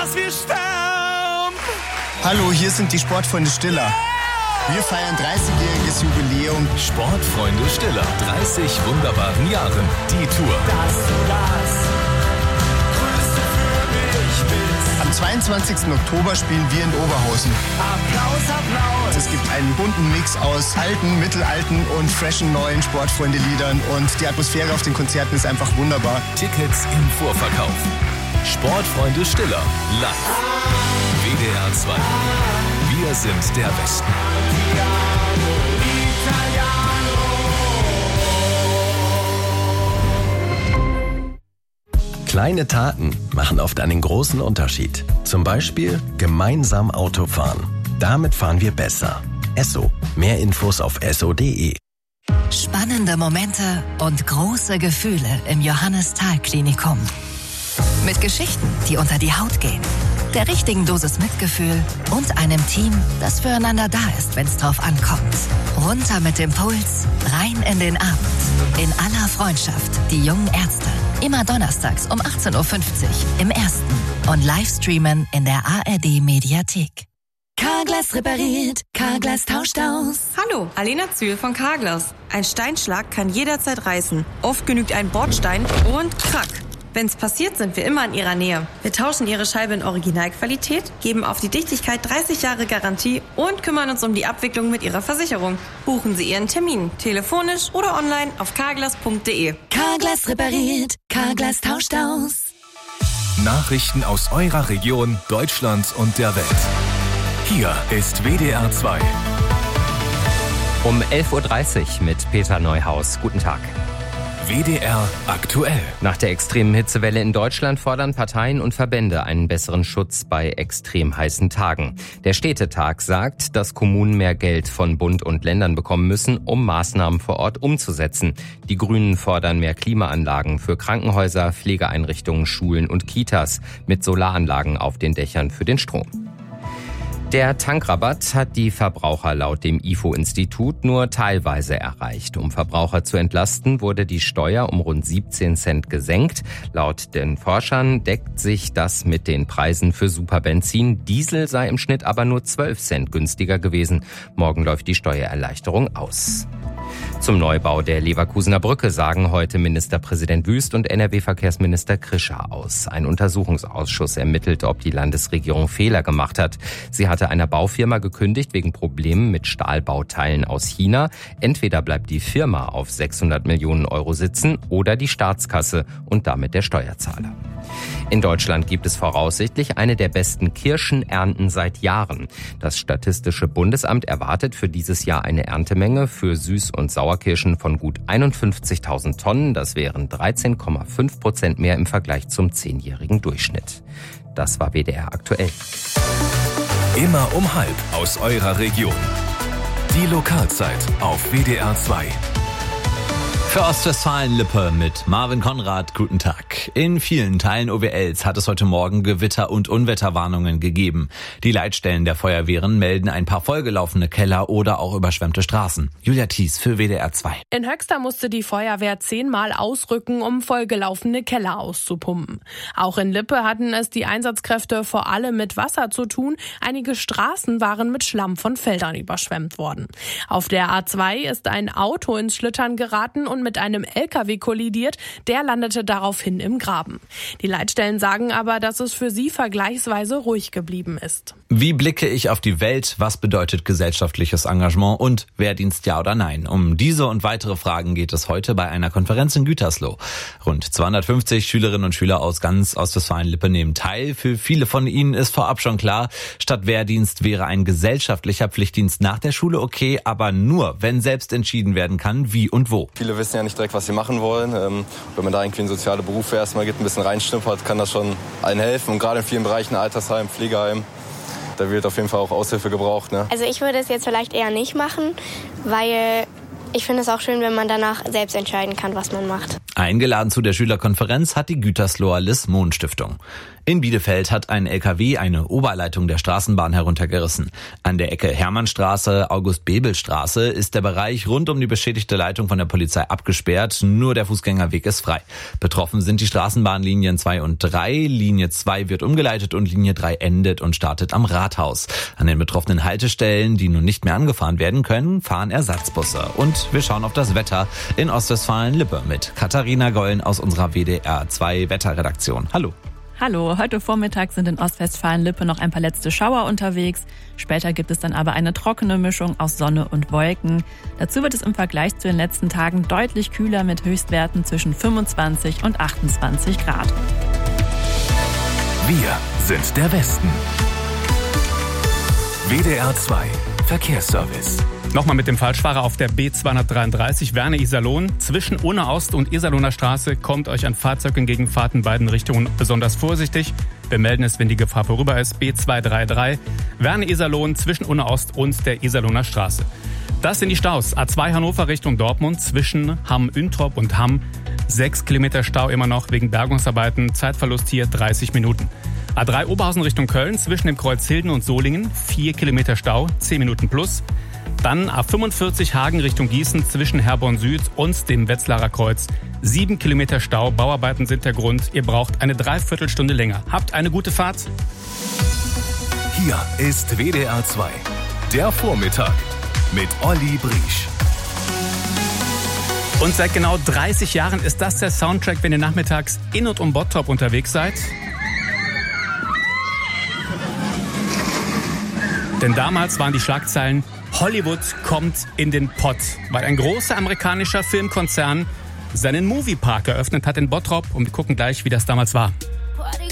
dass wir sterben. Hallo, hier sind die Sportfreunde Stiller. Wir feiern 30-jähriges Jubiläum. Sportfreunde Stiller, 30 wunderbaren Jahren. Die Tour. Dass du das Größte für mich bist. Am 22. Oktober spielen wir in Oberhausen. Applaus, Applaus. Es gibt einen bunten Mix aus alten, mittelalten und freshen neuen Sportfreunde-Liedern. Und die Atmosphäre auf den Konzerten ist einfach wunderbar. Tickets im Vorverkauf. Sportfreunde Stiller, live. WDR 2. Wir sind der Westen. Kleine Taten machen oft einen großen Unterschied. Zum Beispiel gemeinsam Auto fahren. Damit fahren wir besser. Esso. Mehr Infos auf esso.de. Spannende Momente und große Gefühle im Johannes-Thal-Klinikum. Mit Geschichten, die unter die Haut gehen. Der richtigen Dosis Mitgefühl und einem Team, das füreinander da ist, wenn es drauf ankommt. Runter mit dem Puls, rein in den Abend. In aller Freundschaft, die jungen Ärzte. Immer donnerstags um 18.50 Uhr im Ersten und Livestreamen in der ARD-Mediathek. Carglass repariert, Carglass tauscht aus. Hallo, Alena Zühl von Carglass. Ein Steinschlag kann jederzeit reißen. Oft genügt ein Bordstein und krack. Wenn's passiert, sind wir immer in Ihrer Nähe. Wir tauschen Ihre Scheibe in Originalqualität, geben auf die Dichtigkeit 30 Jahre Garantie und kümmern uns um die Abwicklung mit Ihrer Versicherung. Buchen Sie Ihren Termin, telefonisch oder online auf carglass.de. Carglass repariert, Carglass tauscht aus. Nachrichten aus eurer Region, Deutschland und der Welt. Hier ist WDR 2. Um 11.30 Uhr mit Peter Neuhaus. Guten Tag. WDR aktuell. Nach der extremen Hitzewelle in Deutschland fordern Parteien und Verbände einen besseren Schutz bei extrem heißen Tagen. Der Städtetag sagt, dass Kommunen mehr Geld von Bund und Ländern bekommen müssen, um Maßnahmen vor Ort umzusetzen. Die Grünen fordern mehr Klimaanlagen für Krankenhäuser, Pflegeeinrichtungen, Schulen und Kitas mit Solaranlagen auf den Dächern für den Strom. Der Tankrabatt hat die Verbraucher laut dem IFO-Institut nur teilweise erreicht. Um Verbraucher zu entlasten, wurde die Steuer um rund 17 Cent gesenkt. Laut den Forschern deckt sich das mit den Preisen für Superbenzin. Diesel sei im Schnitt aber nur 12 Cent günstiger gewesen. Morgen läuft die Steuererleichterung aus. Zum Neubau der Leverkusener Brücke sagen heute Ministerpräsident Wüst und NRW-Verkehrsminister Krischer aus. Ein Untersuchungsausschuss ermittelt, ob die Landesregierung Fehler gemacht hat. Sie hatte einer Baufirma gekündigt wegen Problemen mit Stahlbauteilen aus China. Entweder bleibt die Firma auf 600 Millionen Euro sitzen oder die Staatskasse und damit der Steuerzahler. In Deutschland gibt es voraussichtlich eine der besten Kirschenernten seit Jahren. Das Statistische Bundesamt erwartet für dieses Jahr eine Erntemenge für Süß- und Sauerkirschen von gut 51.000 Tonnen. Das wären 13,5% mehr im Vergleich zum 10-jährigen Durchschnitt. Das war WDR aktuell. Immer um halb aus eurer Region. Die Lokalzeit auf WDR 2. Für Ostwestfalen-Lippe mit Marvin Konrad, guten Tag. In vielen Teilen OWLs hat es heute Morgen Gewitter- und Unwetterwarnungen gegeben. Die Leitstellen der Feuerwehren melden ein paar vollgelaufene Keller oder auch überschwemmte Straßen. Julia Thies für WDR 2. In Höxter musste die Feuerwehr 10-mal ausrücken, um vollgelaufene Keller auszupumpen. Auch in Lippe hatten es die Einsatzkräfte vor allem mit Wasser zu tun. Einige Straßen waren mit Schlamm von Feldern überschwemmt worden. Auf der A2 ist ein Auto ins Schlittern geraten und mit einem LKW kollidiert, der landete daraufhin im Graben. Die Leitstellen sagen aber, dass es für sie vergleichsweise ruhig geblieben ist. Wie blicke ich auf die Welt? Was bedeutet gesellschaftliches Engagement und Wehrdienst ja oder nein? Um diese und weitere Fragen geht es heute bei einer Konferenz in Gütersloh. Rund 250 Schülerinnen und Schüler aus ganz Ostwestfalen-Lippe nehmen teil. Für viele von ihnen ist vorab schon klar, statt Wehrdienst wäre ein gesellschaftlicher Pflichtdienst nach der Schule okay, aber nur, wenn selbst entschieden werden kann, wie und wo. Viele wissen ja nicht direkt, was sie machen wollen. Wenn man da irgendwie in soziale Berufe erstmal geht, ein bisschen reinschnuppert, kann das schon allen helfen. Und gerade in vielen Bereichen, Altersheim, Pflegeheim, da wird auf jeden Fall auch Aushilfe gebraucht. Ne? Also ich würde es jetzt vielleicht eher nicht machen, weil Ich finde es auch schön, wenn man danach selbst entscheiden kann, was man macht. Eingeladen zu der Schülerkonferenz hat die Gütersloher Liss-Mohn-Stiftung. In Bielefeld hat ein LKW eine Oberleitung der Straßenbahn heruntergerissen. An der Ecke Hermannstraße, August-Bebel-Straße ist der Bereich rund um die beschädigte Leitung von der Polizei abgesperrt. Nur der Fußgängerweg ist frei. Betroffen sind die Straßenbahnlinien 2 und 3. Linie 2 wird umgeleitet und Linie 3 endet und startet am Rathaus. An den betroffenen Haltestellen, die nun nicht mehr angefahren werden können, fahren Ersatzbusse. Und wir schauen auf das Wetter in Ostwestfalen-Lippe mit Katharina Gollen aus unserer WDR 2 Wetterredaktion. Hallo. Hallo, heute Vormittag sind in Ostwestfalen-Lippe noch ein paar letzte Schauer unterwegs. Später gibt es dann aber eine trockene Mischung aus Sonne und Wolken. Dazu wird es im Vergleich zu den letzten Tagen deutlich kühler mit Höchstwerten zwischen 25 und 28 Grad. Wir sind der Westen. WDR 2 Verkehrsservice. Nochmal mit dem Falschfahrer auf der B233 Werne-Iserlohn. Zwischen Unna-Ost und Iserlohner Straße kommt euch ein Fahrzeug entgegen, fahrt in beiden Richtungen besonders vorsichtig. Wir melden es, wenn die Gefahr vorüber ist. B233 Werne-Iserlohn zwischen Unna-Ost und der Iserlohner Straße. Das sind die Staus. A2 Hannover Richtung Dortmund zwischen Hamm-Üntrop und Hamm. 6 Kilometer Stau immer noch wegen Bergungsarbeiten. Zeitverlust hier 30 Minuten. A3 Oberhausen Richtung Köln zwischen dem Kreuz Hilden und Solingen. 4 Kilometer Stau, 10 Minuten plus. Dann A45 Hagen Richtung Gießen zwischen Herborn Süd und dem Wetzlarer Kreuz. 7 Kilometer Stau, Bauarbeiten sind der Grund. Ihr braucht eine Dreiviertelstunde länger. Habt eine gute Fahrt. Hier ist WDR 2, der Vormittag mit Olli Briesch. Und seit genau 30 Jahren ist das der Soundtrack, wenn ihr nachmittags in und um Bottrop unterwegs seid. Denn damals waren die Schlagzeilen: Hollywood kommt in den Pott, weil ein großer amerikanischer Filmkonzern seinen Moviepark eröffnet hat in Bottrop. Und wir gucken gleich, wie das damals war.